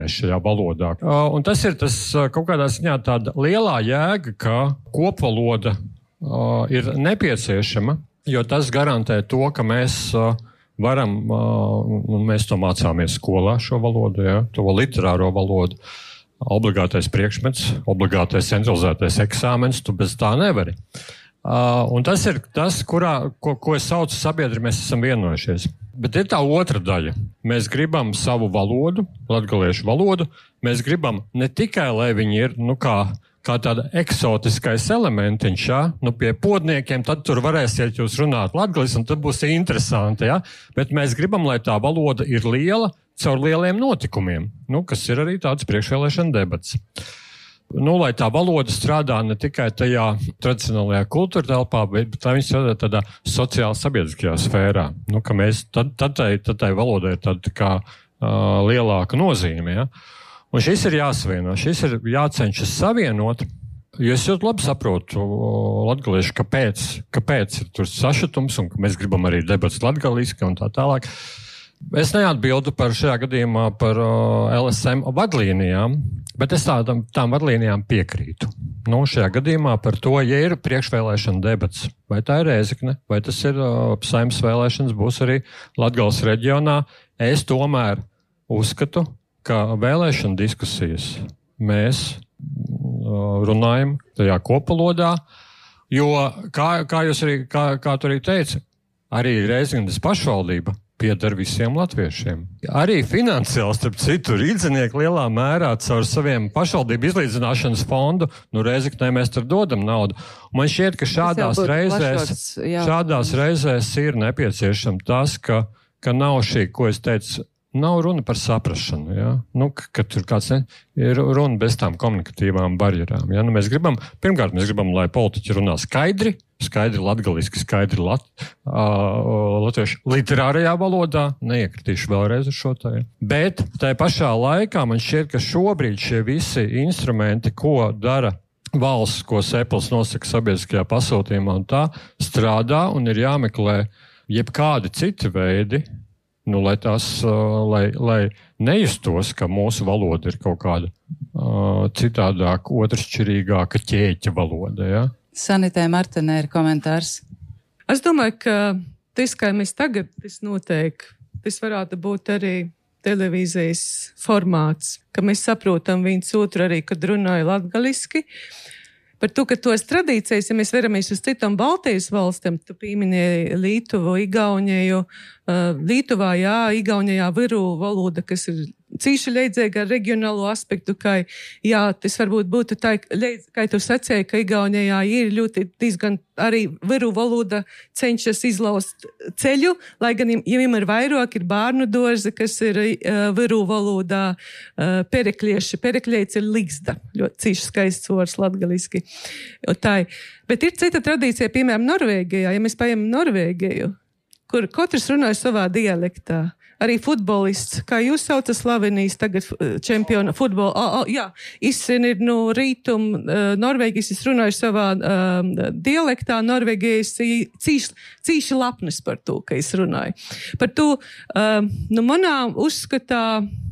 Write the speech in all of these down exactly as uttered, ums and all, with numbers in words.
šajā valodā. Un tas ir tas kaut kādā ziņā tāda lielā jēga, ka kopvaloda ir nepieciešama, jo tas garantē to, ka mēs varam, un mēs to mācāmies skolā šo valodu, ja, to literāro valodu, obligātais priekšmets, obligātais centralizētais eksāmens, tu bez tā nevari. Uh, un tas ir tas, kurā, ko, ko es saucu sabiedri, mēs esam vienojušies. Bet ir tā otra daļa. Mēs gribam savu valodu, latgaliešu valodu, mēs gribam ne tikai, lai viņi ir, nu kā, kā tāda eksotiskais elementiņš, ja? Nu pie podniekiem, tad tur varēsiet jūs runāt latgalis, un tad būs interesanti, ja? Bet mēs gribam, lai tā valoda ir liela caur lieliem notikumiem, nu, kas ir arī tāds priekšvēlēšana debats. Nu, lai tā valoda strādā ne tikai tajā tradicionālajā kultūra telpā, bet lai viņi strādā tādā sociāli sabiedriskajā sfērā. Nu, ka mēs, tad, tad, tai, tad tai valodai ir tāda kā uh, lielāka nozīme, ja? Un šis ir jāsavieno, šis ir jācenšas savienot, jo es ļoti labi saprotu latgaliešu, kāpēc, kāpēc ir tur sašutums un ka mēs gribam arī debats latgaliski un tā tālāk. Es neatbildu par šajā gadījumā par uh, L S M vadlīnijām, bet es tādam, tām vadlīnijām piekrītu. Nu, šajā gadījumā par to, ja ir priekšvēlēšana debats, vai tā ir Rēzekne, vai tas ir uh, Saeimas vēlēšanas, būs arī Latgales reģionā, es tomēr uzskatu, ka vēlēšana diskusijas mēs uh, runājam tajā kopvalodā, jo, kā, kā jūs arī, kā, kā tu arī teici, arī Rēzeknes pašvaldība pieder visiem latviešiem. Arī finansiāli, starp citu, rīdzinieki lielā mērā caur saviem pašvaldību izlīdzināšanas fondu, nu Rēzeknē mēs tur dodam naudu. Un man šķiet, ka šādās reizēs, plašots, šādās reizēs ir nepieciešams tas, ka, ka nav šī, ko es teicu, nav runa par saprašanu, ja? Nu, ka, ka tur kāds ne, ir runa bez tām komunikatīvām barjerām. Ja? Nu, mēs gribam, pirmkārt, mēs gribam, lai politiķi runā skaidri, skaidri latgaliski, skaidri lat, uh, latviešu literārajā valodā, neiekritīšu vēlreiz uz šo tā. Ja? Bet tajā pašā laikā man šķiet, ka šobrīd šie visi instrumenti, ko dara valsts, ko Sepls nosaka sabiedriskajā pasūtījumā un tā, strādā un ir jāmeklē jebkādi citi veidi, nu, lai tās, uh, lai, lai nejustos, ka mūsu valoda ir kaut kāda uh, citādāk, otršķirīgāka ķēķa valoda, ja? Sanitē Martenē ir komentārs. Es domāju, ka tas, kā mēs tagad, tas notiek, tas varētu būt arī televīzijas formāts, ka mēs saprotam viens otru arī, kad runāja latgaliski. Par to, ka tos tradīcijas, ja mēs veramies uz citām Baltijas valstīm, tu pieminēji Lietuvu, Igauniju, uh, Lietuvā, jā, Igaunijā viru valoda, kas ir cīši leidzīga ar reģionālo aspektu, ka, jā, tas varbūt būtu tā, kā tu sacēji, ka Igaunijā ir ļoti diezgan arī viru valoda cenšas izlaust ceļu, lai gan, ja ir vairāk, ir bērnu dārzi, kas ir uh, viru valodā uh, pereklieši. Pereklietis ir ligzda, ļoti cīši skaists vārds latgaliski. Tā. Bet ir cita tradīcija, piemēram, Norvēģijā, ja mēs paņemam Norvēģiju, kur katrs runāja savā dialektā. Arī futbolists, kā jūs saucat Slavenijas tagad čempiona futbola, oh, oh, jā, izsen ir no rītum, uh, Norvēģis, es runāju savā uh, dialektā, Norvēģijas cīši, cīši lapnis par to, ka es runāju. Par to, uh, nu, manā uzskatā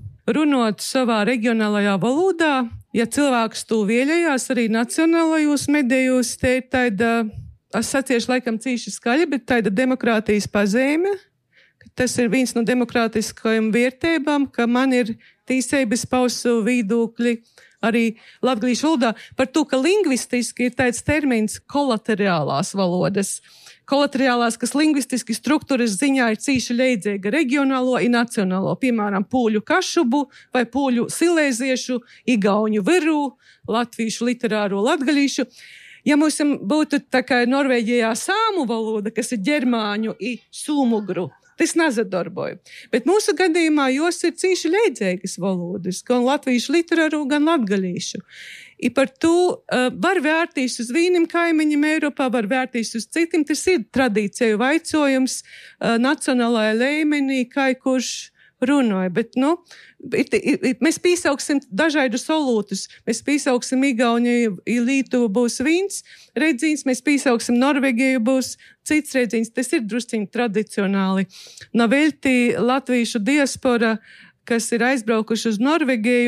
runot savā reģionālajā valodā, ja cilvēks to vieļējās arī nacionālajos medijos, te ir tāda, es saciešu laikam cīši skaļi, bet tāda demokrātijas pazīme. Tas ir viens no demokrātiskajām vērtībām, ka man ir tīsības pausu viedokļi arī latgalīšu valodā par to, ka lingvistiski ir tāds termins kolaterālās valodas. Kolaterālās, kas lingvistiski struktūras ziņā ir cīši leidzīga reģionālo un nacionālo, piemēram, pūļu kašubu vai pūļu silēziešu, igauņu viru, latviešu literāro latgalīšu. Ja mums būtu tā kā Norvēģijā sāmu valoda, kas ir ģermāņu i sūmugru, tas nezadarboja. Bet mūsu gadījumā jos ir cīši leidzīgas valodas, gan latviešu literāru, gan latgalīšu. I par to uh, var vērtīs uz vienam kaimiņam Eiropā, var vērtīs uz citiem. Tas ir tradīciju vaicojums uh, nacionālajā līmenī, kā kurš runāja, bet, nu, it, it, it, mēs pīsauksim dažādus solūtus. Mēs pīsauksim Igauniju, Lietuvu būs viens redzīns, mēs pīsauksim Norvēģiju, būs cits redzīns. Tas ir drusciņi tradicionāli. Nav velti latviešu diaspora, kas ir aizbraukuši uz Norvēģiju.